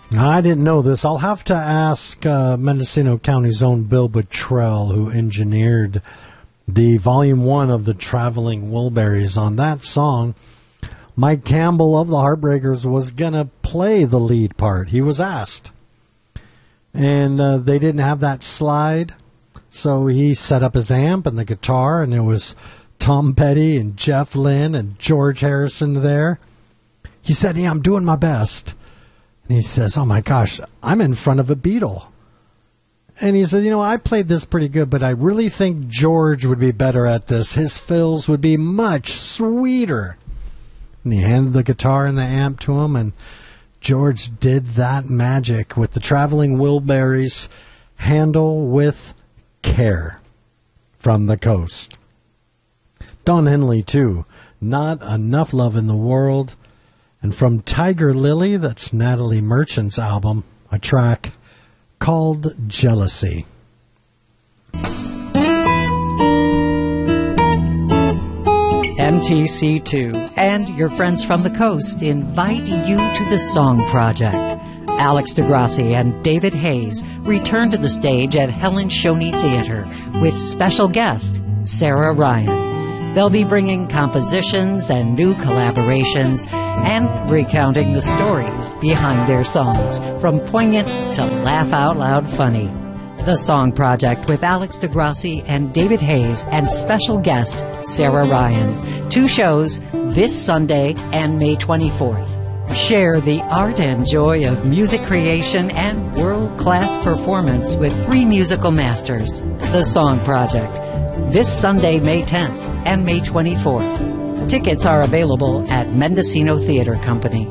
I didn't know this. I'll have to ask Mendocino County's own Bill Buttrell, who engineered the Volume 1 of the Traveling Wilburys, on that song. Mike Campbell of the Heartbreakers was going to play the lead part. He was asked. And they didn't have that slide, so he set up his amp and the guitar, and it was Tom Petty and Jeff Lynne and George Harrison there. He said, "Yeah, I'm doing my best." And he says, "Oh my gosh, I'm in front of a Beatle." And he says, "I played this pretty good, but I really think George would be better at this. His fills would be much sweeter." And he handed the guitar and the amp to him, and George did that magic with the Traveling Wilburys, Handle with Care, from the coast. Don Henley, too, Not Enough Love in the World. And from Tiger Lily, that's Natalie Merchant's album, a track called Jealousy. MTC2 and your friends from the coast invite you to the Song Project. Alex DeGrassi and David Hayes return to the stage at Helen Shoney Theater with special guest Sarah Ryan. They'll be bringing compositions and new collaborations and recounting the stories behind their songs, from poignant to laugh-out-loud funny. The Song Project with Alex DeGrassi and David Hayes and special guest Sarah Ryan. 2 shows this Sunday and May 24th. Share the art and joy of music creation and world-class performance with 3 musical masters. The Song Project, this Sunday, May 10th and May 24th. Tickets are available at Mendocino Theater Company.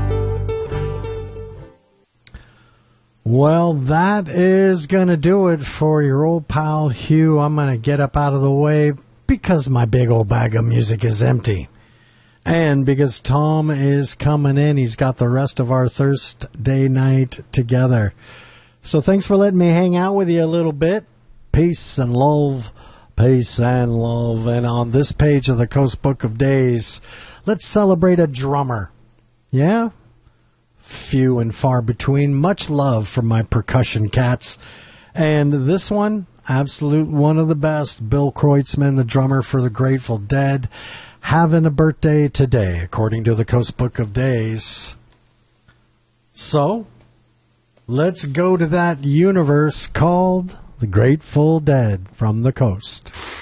Well, that is going to do it for your old pal Hugh. I'm going to get up out of the way because my big old bag of music is empty. And because Tom is coming in, he's got the rest of our Thursday night together. So thanks for letting me hang out with you a little bit. Peace and love. Peace and love. And on this page of the Coast Book of Days, let's celebrate a drummer. Yeah? Few and far between. Much love from my percussion cats. And this one, absolute one of the best. Bill Kreutzmann, the drummer for the Grateful Dead, having a birthday today, according to the Coast Book of Days. So, let's go to that universe called the Grateful Dead from the coast.